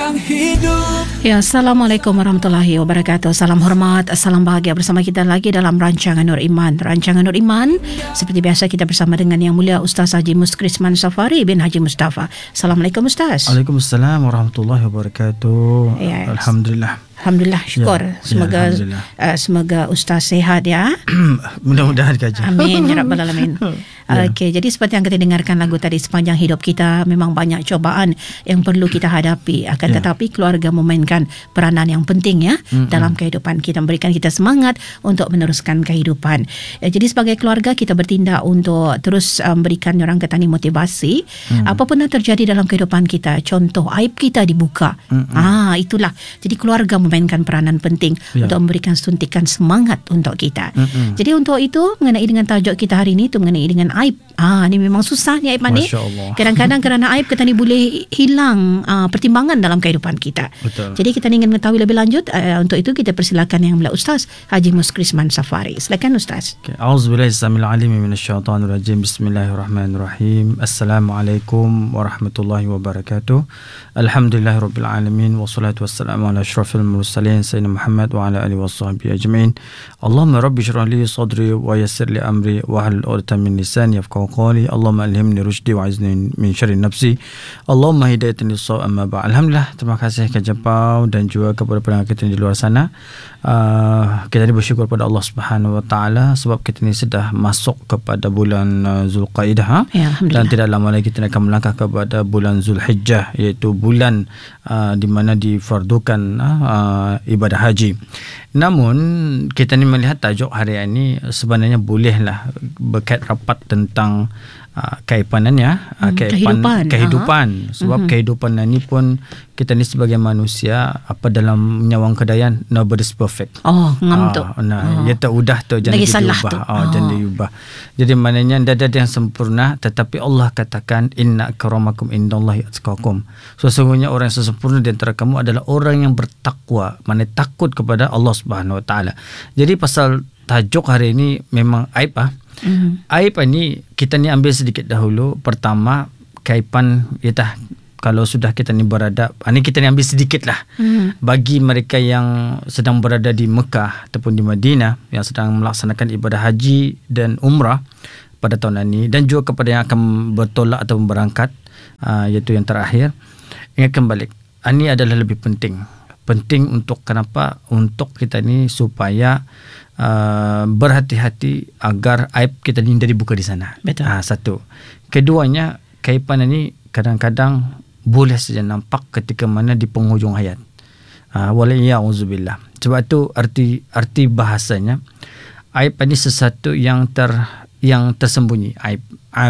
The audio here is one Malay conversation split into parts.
Sepanjang hidup. Ya, Assalamualaikum warahmatullahi wabarakatuh. Salam hormat, salam bahagia bersama kita lagi dalam Rancangan Nur Iman. Rancangan Nur Iman, seperti biasa kita bersama dengan Yang Mulia Ustaz Haji Muskrisman Safari bin Haji Mustafa. Assalamualaikum Ustaz. Waalaikumsalam warahmatullahi wabarakatuh. Ya, Alhamdulillah. Alhamdulillah, syukur. Ya, Semoga Ustaz sihat ya. Mudah-mudahan Kak. Amin ya rabbal alamin. Okey, jadi seperti yang kita dengarkan lagu tadi, sepanjang hidup kita memang banyak cobaan yang perlu kita hadapi. Akan tetapi keluarga memainkan peranan yang penting ya dalam kehidupan kita, memberikan kita semangat untuk meneruskan kehidupan. Jadi sebagai keluarga kita bertindak untuk terus memberikan orang kata ni motivasi. Apapun yang terjadi dalam kehidupan kita, contoh aib kita dibuka. Itulah. Jadi keluarga memainkan peranan penting untuk memberikan suntikan semangat untuk kita. Jadi untuk itu, mengenai dengan tajuk kita hari ini itu mengenai dengan aib. Ini memang susah ni aib ni. Kadang-kadang kerana aib kita ni boleh hilang pertimbangan dalam kehidupan kita. Betul. Jadi kita ingin mengetahui lebih lanjut. Untuk itu kita persilakan Yang Mulia Ustaz Haji Muskrisman Safari. Silakan Ustaz. A'udzubillahi samil alim minasyaitanir rajim. Bismillahirrahmanirrahim. Assalamualaikum warahmatullahi wabarakatuh. Alhamdulillahirabbil alamin wassalatu wassalamu ala asyrafil mursalin sayyidina Muhammad wa ala alihi washabbihi ajmain. Allahumma rabbi shrah li sadri wa yassir li amri wa hlul 'uqdatam min lisani yafqahu qawli. Allahumma alhimni rusydi wa izni min syarri nafsi. Allahumma hidayatni lis-shawab amma ba'd. Alhamdulillah, terima kasih Kak Japau dan juga kepada pendengar kita di luar sana. Kita ni bersyukur pada Allah Subhanahu wa taala sebab kita ni sudah masuk kepada bulan Zulqaidah dan tidak lama lagi kita akan melangkah kepada bulan Zulhijjah, iaitu bulan di mana difardukan ibadah haji. Namun kita ni melihat tajuk hari ini sebenarnya bolehlah berkait rapat tentang kaipanannya, kehidupan. Sebab kehidupan ini pun kita ni sebagai manusia, apa dalam nyawang kedayan, nobody's perfect. Ngam tu. Ya tak udah tu jangan diubah. Jangan diubah. Jadi maknanya tidak ada yang sempurna, tetapi Allah katakan inna akramakum indallahi atqakum. Sesungguhnya orang yang sempurna di antara kamu adalah orang yang bertakwa, maknanya takut kepada Allah Subhanahu wa taala. Jadi pasal tajuk hari ini memang aib aib ni kita ni ambil sedikit dahulu. Pertama, kaipan kalau sudah kita ni berada, ini kita ni ambil sedikit lah bagi mereka yang sedang berada di Mekah ataupun di Madinah yang sedang melaksanakan ibadah haji dan umrah pada tahun ini, dan juga kepada yang akan bertolak atau berangkat, iaitu yang terakhir. Ingatkan balik, ini adalah lebih penting untuk kenapa? Untuk kita ni supaya berhati-hati agar aib kita ni tidak dibuka di sana. Betul. Satu. Keduanya, kaipan ini kadang-kadang boleh saja nampak ketika mana di penghujung hayat. Waliyauzubillah. Sebab itu arti bahasanya aib ini sesuatu yang tersembunyi. Aib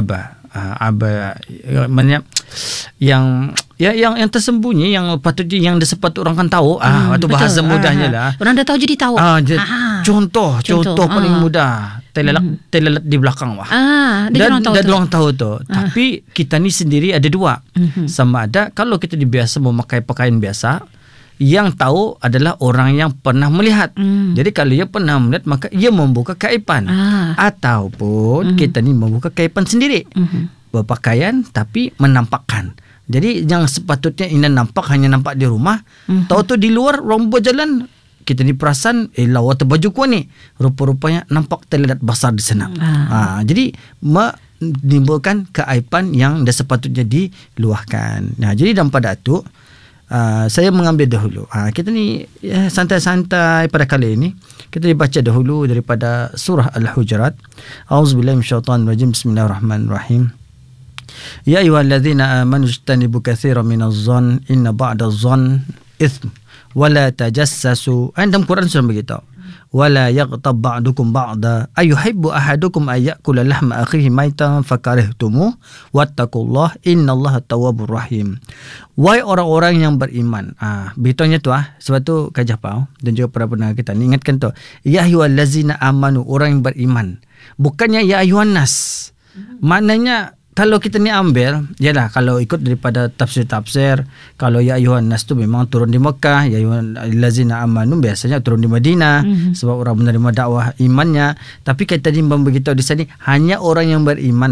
maknanya yang tersembunyi, yang patutnya, yang sepatut orang kan tahu. Itu bahasa mudahnya lah. Orang dah tahu jadi tahu. Contoh paling mudah, telelet di belakang dan orang tahu tu. Tapi kita ni sendiri ada dua. Sama ada kalau kita biasa memakai pakaian biasa, yang tahu adalah orang yang pernah melihat. Jadi kalau ia pernah melihat, maka ia membuka kaiban. Ataupun kita ni membuka kaiban sendiri. Berpakaian tapi menampakkan. Jadi yang sepatutnya ini nampak, hanya nampak di rumah. Tahu tu di luar orang berjalan, kita ni perasan lawa terbaju kuat ni, rupa-rupanya nampak terlihat besar di sana. Jadi menimbulkan keaiban yang dah sepatutnya diluahkan. Jadi dalam pada itu saya mengambil dahulu. Kita ni santai-santai pada kali ini. Kita dibaca dahulu daripada surah Al-Hujurat. A'udzubillahi minasyaitanirrajim. Bismillahirrahmanirrahim. Ya ayyuhalladzina amanu ijtanibu katsiran minadh-dhann inna ba'dadh-dhann itsm wa la tajassasu. Dalam Quran sudah beritahu, wala yaghtab ba'dukum ba'da ayuhibbu ahadukum ay ya'kula lahma akhihi maitan fakarihtumuh wattaqullaha innallaha tawwabur rahim. Wahai orang-orang yang beriman. Beritahunya tu sebab tu Kak Japau dan juga para pendengar kita ni ingatkan tu, ya ayyuhallazina amanu, orang yang beriman, bukannya ya ayyuhan nas. Maknanya kalau kita ni ambil, yalah, kalau ikut daripada tafsir-tafsir, kalau ya ayyuhan nas tu memang turun di Mekah, ya ayyuhan allazina amanu biasanya turun di Madinah, sebab orang menerima dakwah imannya. Tapi kita ni memberitahu di sini hanya orang yang beriman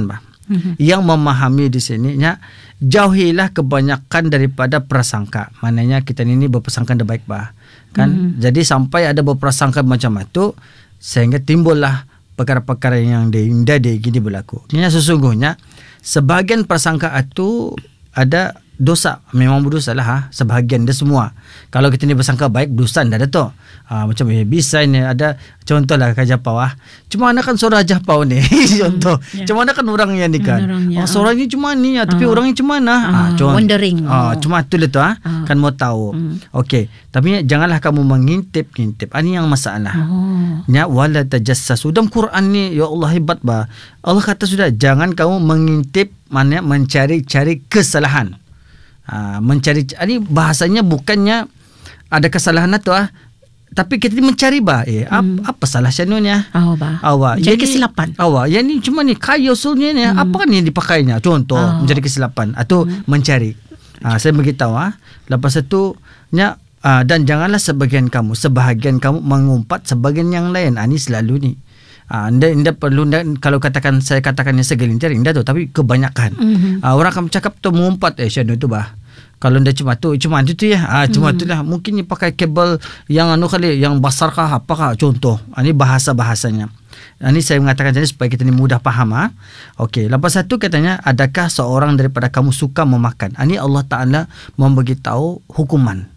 Yang memahami di sini jauhilah kebanyakan daripada prasangka. Maknanya kita ini berprasangka yang baik kan. Jadi sampai ada berprasangka macam itu sehingga timbullah perkara-perkara yang indah gini berlaku. Sesungguhnya sebahagian prasangka itu ada dosa, memang berdosa lah sebahagian, dia semua. Kalau kita ni bersangka baik, berdosa dah ada tu. Macam bisa ni ada contoh lah kat Japau cuma mana kan seorang Japau ni contoh. Cuma mana kan orang yang ni kan. Seorang ni cuma ni tapi orangnya cuma mana. Wondering. Cuma tu lah tu kan mau tahu. Okey, tapi janganlah kamu mengintip-ngintip. Ini yang masalah. Wala tajassasu. Dalam Quran ni ya Allah hebat Allah kata sudah jangan kamu mengintip, maknanya mencari-cari kesalahan. Mencari, ini bahasanya bukannya ada kesalahan itu tapi kita mencari apa salah sanunya jadi kesilapan yang ni cuma ni kaya usulnya ni apa kan yang dipakainya contoh mencari kesilapan atau mencari saya beritahu lepas itu dan janganlah sebahagian kamu mengumpat sebahagian yang lain. Ini selalu ni Anda perlu kalau saya katakannya segelintir indah tu, tapi kebanyakan orang akan cakap tu mengumpat syanu tu kalau anda cuma tu ya cuma tu lah, mungkin ni pakai kabel yang kali yang besar kah apakah contoh. Ini bahasanya. Ini saya mengatakan jadi supaya kita ni mudah faham. Okey, lepas satu katanya adakah seorang daripada kamu suka memakan. Ini Allah Taala memberitahu hukuman.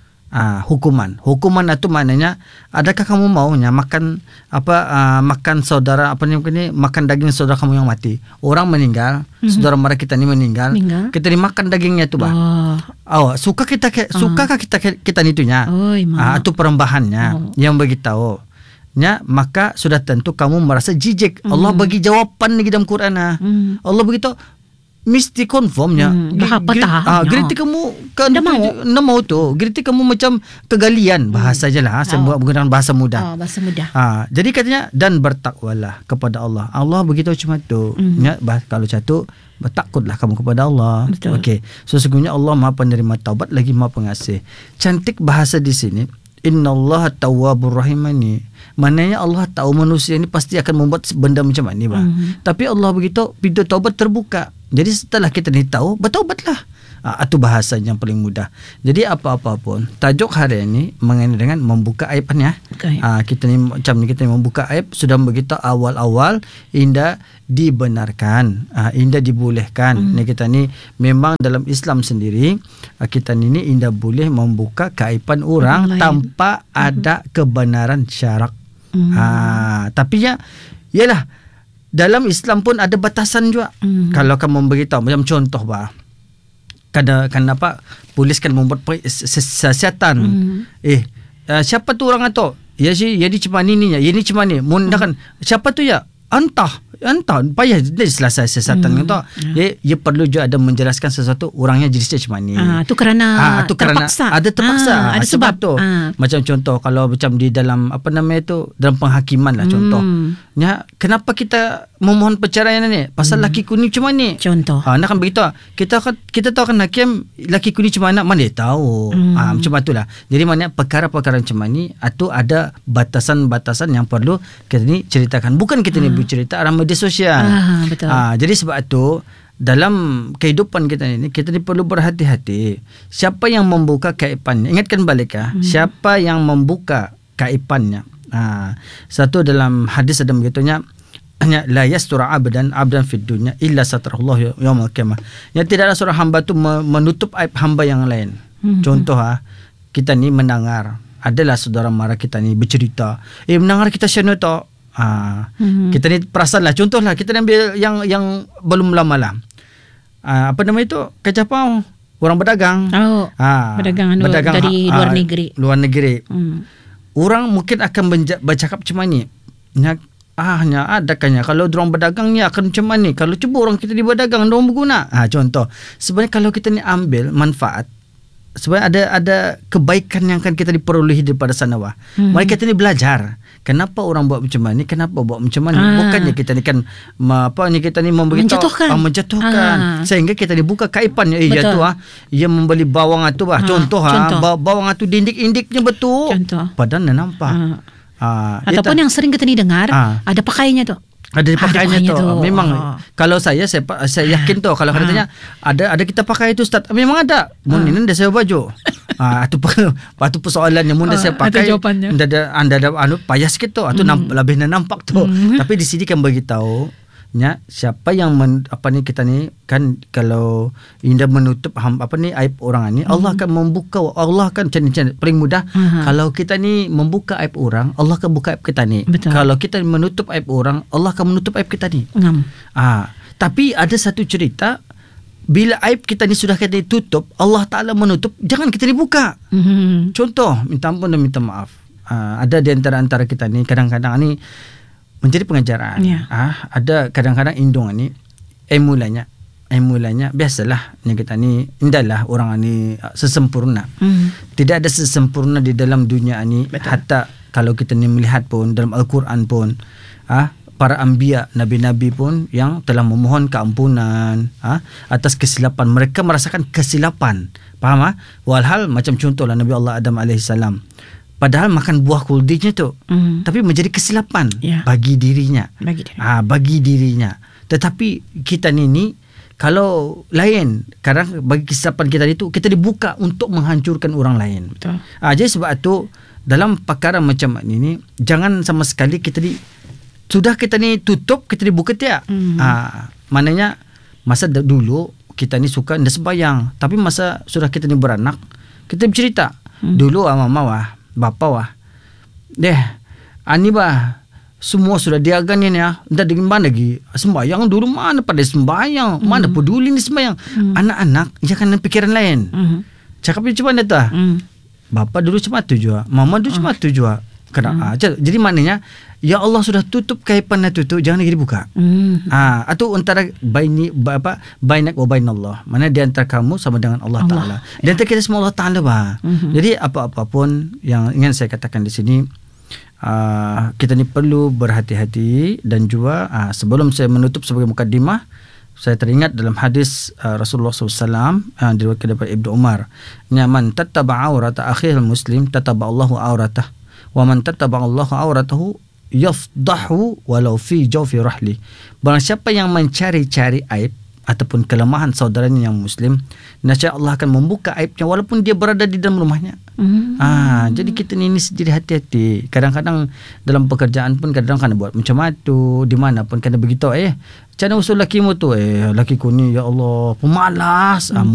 Hukuman itu maknanya adakah kamu maunya makan makan saudara makan daging saudara kamu yang mati. Orang meninggal, saudara mara kita ni meninggal. Kita ni makan dagingnya tu sukakah kita nitunya atau perembahannya yang beritahu maka sudah tentu kamu merasa jijik. Allah bagi jawapan lagi dalam Quran. Allah beritahu mesti confirmnya. Geriti kamu kan nak mau tu. Geriti kamu macam kegalian bahasa je lah. Saya buat menggunakan bahasa mudah. Bahasa mudah. Jadi katanya dan bertakwalah kepada Allah. Allah begitu cuma tu. Kalau satu bertakutlah kamu kepada Allah. Okey. Sesungguhnya Allah Maha penerima taubat lagi Maha pengasih. Cantik bahasa di sini. Innallaha tawwabur rahim ni. Maknanya Allah tahu manusia ni pasti akan membuat benda macam ni tapi Allah begitu pintu taubat terbuka. Jadi setelah kita ni tahu, bertaubatlah. Itu bahasa yang paling mudah. Jadi apa-apa pun tajuk hari ini mengenai dengan membuka aib kita ni macam ni, kita ni membuka aib sudah begitu awal-awal indah dibenarkan, indah dibolehkan. Ni kita ni memang dalam Islam sendiri kita ni indah boleh membuka keaiban orang tanpa ada kebenaran syarak. Tapi yalah dalam Islam pun ada batasan juga. Kalau kamu memberitahu macam contoh kan polis kan membuat siasatan. Siapa tu orang itu? Ya dia cuma ni cuma ni. Kan siapa tu ya? Entah payah dia selesai siasatan itu. Dia perlu juga ada menjelaskan sesuatu orangnya jadi macam ni. Itu kerana terpaksa. Ada terpaksa. Ada sebab tu. Macam contoh kalau macam di dalam dalam penghakiman lah contoh. Kenapa kita memohon perceraian ni? Pasal lakiku ni cuma ni. Contoh. Nak kan begitu. Kita tahu kan hakim lakiku ni cuma mana dia tahu. Macam itulah. Jadi maknanya perkara-perkara macam ni itu ada batasan-batasan yang perlu kita ni ceritakan. Bukan kita ni bercerita dalam media sosial. Betul. Jadi sebab itu dalam kehidupan kita ni perlu berhati-hati. Siapa yang membuka kaibannya? Ingatkan balik siapa yang membuka kaibannya. Satu dalam hadis ada begitunya, la yastura abdan fid dunya illa satarallahu yaumil qiyamah. Yang tidaklah seorang hamba tu menutup aib hamba yang lain. Contoh kita ni mendengar adalah saudara mara kita ni bercerita, mendengar kita syanu tu. Kita ni perasan lah. Contoh lah kita ambil yang belum lama lah. Apa nama itu? Kecapau orang berdagang. Berdagang dari luar negeri. Orang mungkin akan bercakap macam ni. Adakahnya kalau orang berdagang ni akan macam ni. Kalau cuba orang kita di berdagang, orang berguna. Contoh. Sebenarnya kalau kita ni ambil manfaat, sebenarnya ada kebaikan yang akan kita diperolehi daripada sana. Mari kita ni belajar. Kenapa orang buat macam ni? Kenapa buat macam ni? Bukannya kita ni kan kita ni menjatuhkan. Sehingga kita ni buka kaibannya. Ia membeli bawang tu contoh. Bawang tu dindik-indiknya betul. Padahal nampak. Ataupun yang sering kita ni dengar ada pakaiannya tu. Ada dipakainya tu. Memang kalau saya yakin tu kalau katanya ada kita pakai itu Ustaz. Memang ada. Mun ini dah saya baju. Itu persoalannya mun dah saya pakai. Anda ada payah sikit tu. Atau lebih nampak tu. Tapi di sini kan bagi tahu siapa yang kita ni kan kalau indah menutup aib orang ni, Allah akan membuka, Allah akan macam paling mudah kalau kita ni membuka aib orang, Allah akan buka aib kita ni. Betul. Kalau kita menutup aib orang, Allah akan menutup aib kita ni. Tapi ada satu cerita, bila aib kita ni sudah kita tutup, Allah Ta'ala menutup, jangan kita ni buka. Contoh, minta ampun dan minta maaf. Ada di antara kita ni kadang-kadang ni menjadi pengajaran. Ada kadang-kadang indung ni mulanya biasalah ni kita ni indahlah orang ni sesempurna. Tidak ada sesempurna di dalam dunia ni. Betul. Hatta kalau kita ni melihat pun dalam Al-Quran pun para anbiya, nabi-nabi pun yang telah memohon keampunan atas kesilapan, mereka merasakan kesilapan. Faham? Walhal macam contohlah Nabi Allah Adam alaihissalam, padahal makan buah kuldinya tu, tapi menjadi kesilapan bagi dirinya. Bagi dirinya. Tetapi kita ni kalau lain, kadang bagi kesilapan kita itu kita dibuka untuk menghancurkan orang lain. Betul. Jadi sebab itu dalam perkara macam ini jangan sama sekali kita sudah kita ni tutup, kita dibuka tiap. Maknanya masa dulu kita ni suka ndak sembahyang, tapi masa sudah kita ni beranak, kita bercerita. Dulu mama bapa ani semua sudah diagan ni dah dengan mana lagi sembahyang dulu, mana pada sembahyang, mana peduli ni sembahyang. Anak-anak jangan pikiran lain. Cakap macam mana tu? Bapa dulu cuma tu jua, mama dulu cuma tu jua. Jadi maknanya ya Allah sudah tutup kaipan itu jangan lagi dibuka. Atau antara bainak wa bainallah, mana di antara kamu sama dengan Allah Taala. Di antara kita semua Allah Taala Jadi apa-apapun yang ingin saya katakan di sini, kita ni perlu berhati-hati. Dan juga sebelum saya menutup sebagai mukadimah, saya teringat dalam hadis Rasulullah SAW diriwayatkan daripada Ibnu Umar, man tattaba aurata akhihil muslim tattaba Allahu auratah wa man tattaba Allahu auratahu yafdahu walau fi jawfi rahli. Barang siapa yang mencari-cari aib ataupun kelemahan saudaranya yang muslim, nescaya Allah akan membuka aibnya walaupun dia berada di dalam rumahnya. Jadi kita ni sendiri hati-hati. Kadang-kadang dalam pekerjaan pun kadang-kadang buat macam itu, di mana pun kena beritahu, macam mana usul lakimu tu? Lakiku ni ya Allah pemalas.